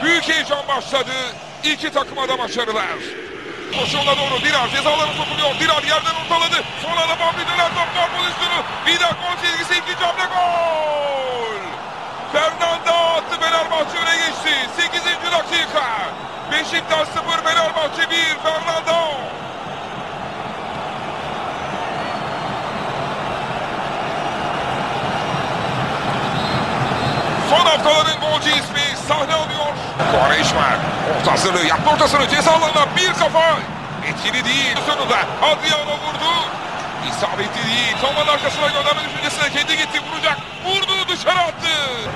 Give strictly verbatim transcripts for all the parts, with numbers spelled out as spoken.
Büyük heyecan başladı. İki takıma da başarılar. Koşuğuna doğru Dirar cezalarını sokuluyor. Dirar yerden ortaladı. Sonra da Fabri döner top gol pozisyonu. Vida gol çizgisi, ikinci hamle gol. Fernanda attı, Fenerbahçe öne geçti. sekizinci dakika. Beşiktaş sıfır, Fenerbahçe bir. Fernanda. Son haftaların golcü ismi sahne alıyor. Quaresma orta hazırlığı yaptı, ortasını ceza alanına bir kafa. Etkili değil. Sonunda Adriano vurdu. İsabetli değil. Toman arkasına gönderme düşüncesine kendi gitti, vuracak. Vurdu, dışarı attı.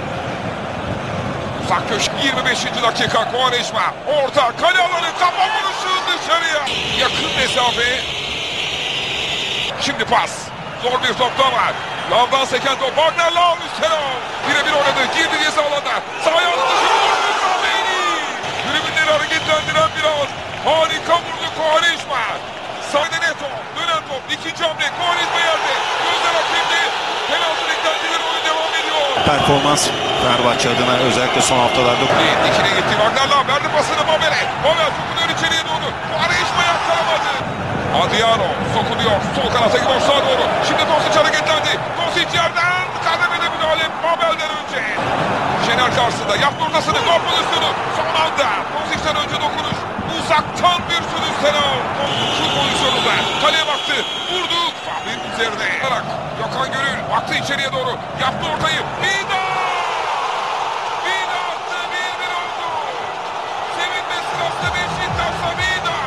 Uzak köşe, yirmi beşinci dakika. Quaresma orta, kale alanı, kafa vuruşu dışarıya. Yakın mesafe. Şimdi pas. Zor bir top da var. Lavdan seken top. Wagner Lav üstüne. Birebir oynadı. Girdi ceza alanına. Sağ ayağını dışarı vurdu. Kahveyni. Tribünleri hareketlendiren biraz. Harika vurdu Quaresma. Sağda Neto. Dönen top. İkinci hamle. Quaresma yerde. Gözler hakemde. Penaltı beklentileri, oyun devam ediyor. Performans Fenerbahçe adına özellikle son haftalarda. Dikine gitti. Wagner Lav verdi pasını Babel'e. Babel sokuluyor içeriye doğru. Quaresma yakkalamadı. Adriano sokuluyor. Sol kanata gidiyor, sağa doğru. Şimdi Dosic hareketlendi. Dosic yerden kademede müdahale Babel'den önce. Şener karşısında yaptı ortasını. Gol pozisyonu. Son anda Dosic'ten önce dokunuş. Uzaktan bir sürüş Senal. Şu pozisyonunda kaleye baktı. Vurdu. Fahri'nin üzerine. Gökhan Gönül baktı içeriye doğru. Yaptı ortayı. Vida! Vida attı. bir bir oldu. Sevinme sırası Beşiktaş'ta Vida.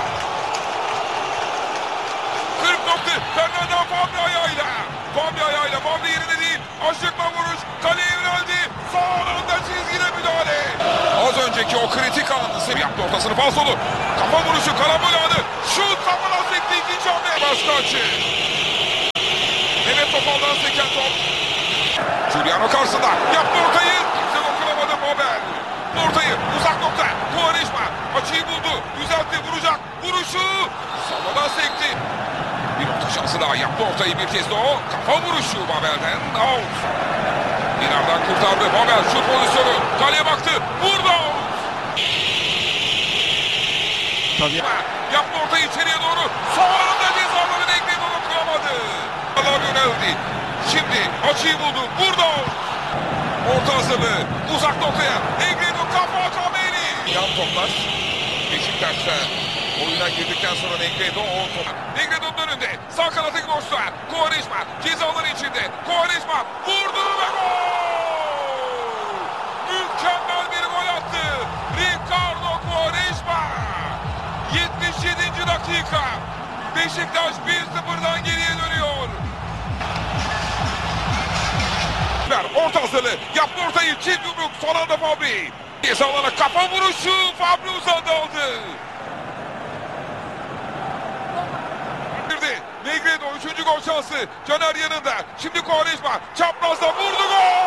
kırk nokta. Fernanda Fabri ayağıyla. Fabri ayağıyla. Fabri yerine değil. Aşıkla vuruş. Kaleye yöneldi. Son anda çizgide müdahale. Az önceki o kritik anını sev yaptı ortasını. Falsolu. Kafa vuruşu. Karambol anı. Şut. Kafadan sekti. İkinci hamle. Başka açı. Mehmet Topal'dan seken top. Giuliano karşısında. Yaptı ortayı. Kimse dokunamadı Babel. Ortayı. Uzak nokta. Quaresma. Açıyı buldu. Düzeltti. Vuracak. Vuruşu. Savadan sekti. Bir orta şansı daha, yaptı ortayı bir kez de o. Kafa vuruşu Babel'den. Out. Dinar'dan kurtardı. Babel şut pozisyonu. Kaleye baktı. Vurdu. Tabii. Yaptı ortayı içeriye doğru. Son anda cezaları Negredo'nu kıramadı. Allah yöneldi. Şimdi açıyı buldu. Vurdu. Orta hazırlığı. Uzak noktaya. Negredo kafa Kameni. Yan toplar. Beşiktaş'ta oyuna girdikten sonra Negredo o top. Negredo'nun önünde. Sağ kanata gidiyorsa. Quaresma cezaları içinde. Quaresma vurdu ve gol! Mükemmel bir gol attı. Ricardo Quaresma. yetmiş yedinci dakika. Beşiktaş bir sıfırdan geriye dönüyor. Orta hazırlığı. Yaptı ortayı. Çift yumruk. Son anda Fabri. Ceza alana kafa vuruşu. Fabri uzadı aldı. Negredo üçüncü gol şansı. Caner yanında. Şimdi Quaresma çaprazda vurdu, gol!